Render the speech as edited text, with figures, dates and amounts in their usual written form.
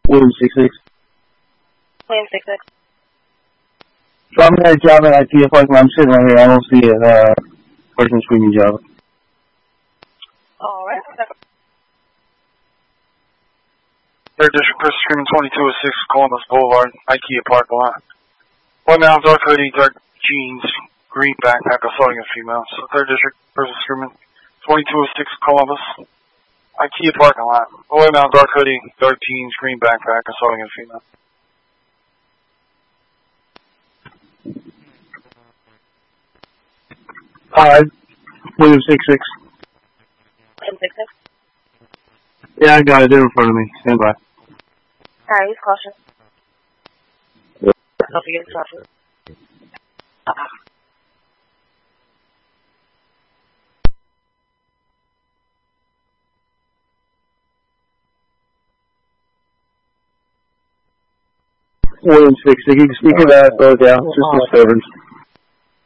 William 66. William 66. So I'm at Java at IKEA Park. I'm sitting right here. I don't see a person screaming Java. Alright. 3rd District, person screaming 2206 Columbus Boulevard, IKEA parking lot. One male, dark hoodie, dark jeans, green backpack, assaulting a female. So 3rd District, person screaming 2206 Columbus, IKEA parking lot. One male, dark hoodie, dark jeans, green backpack, assaulting a female. Hi, William 66. William 66. Yeah, I got it there in front of me. Stand by. Alright, use caution. Hope you get caution. William 66. You can speak of that, go down. Just disturbance.